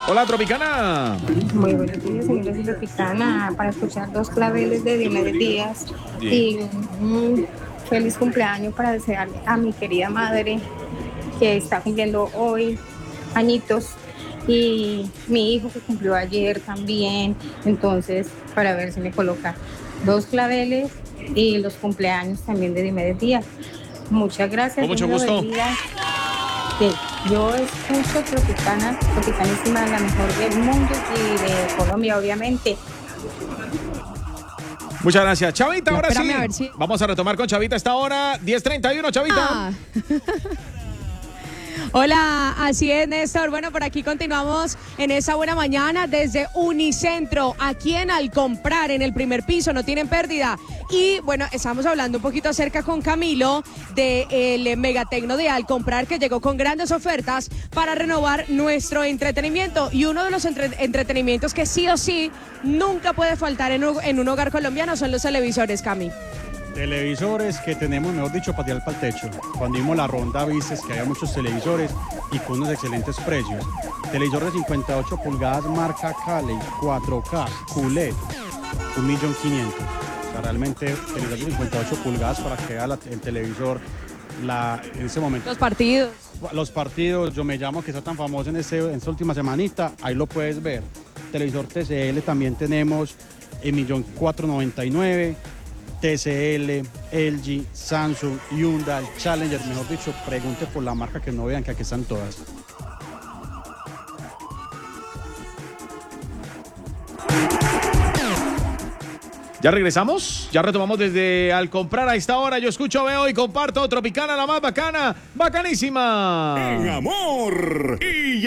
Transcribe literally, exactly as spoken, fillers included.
Hola, Tropicana. Muy buenos días, señores de Tropicana, para escuchar dos claveles de Diomedes Díaz. Bien. Y un feliz cumpleaños para desearle a mi querida madre, que está cumpliendo hoy añitos, y mi hijo que cumplió ayer también. Entonces, para ver si me coloca dos claveles y los cumpleaños también de Diomedes Díaz. Muchas gracias. Con mucho Dios me lo gusto. bendiga. Sí, yo escucho Tropicana, Tropicanísima, la mejor del mundo y de Colombia, obviamente. Muchas gracias. Chavita, Ya, ahora sí. espérame a ver si- Vamos a retomar con Chavita esta hora. diez treinta y uno, Chavita. Ah. Hola, así es, Néstor. Bueno, por aquí continuamos en esa buena mañana desde Unicentro, aquí en Al Comprar, en el primer piso, no tienen pérdida. Y bueno, estamos hablando un poquito acerca con Camilo del Megatecno de Al Comprar, que llegó con grandes ofertas para renovar nuestro entretenimiento. Y uno de los entre- entretenimientos que sí o sí nunca puede faltar en un, en un hogar colombiano son los televisores, Cami. Televisores que tenemos, mejor dicho, para tirar para el techo. Cuando vimos la ronda, viste que había muchos televisores y con unos excelentes precios. Televisor de cincuenta y ocho pulgadas, marca Cali, cuatro K, Q L E D, un millón quinientos. O sea, realmente, televisor de cincuenta y ocho pulgadas para que vea la- el televisor la, en ese momento. Los partidos. Los partidos, yo me llamo, que está tan famoso en, ese, en esta última semanita, ahí lo puedes ver. Televisor T C L también tenemos en millón cuatrocientos noventa y nueve. T C L, L G, Samsung, Hyundai, Challenger, mejor dicho, pregunte por la marca que no vean que aquí están todas. Ya regresamos, ya retomamos desde Al Comprar a esta hora. Yo escucho, veo y comparto Tropicana, la más bacana, bacanísima. En amor y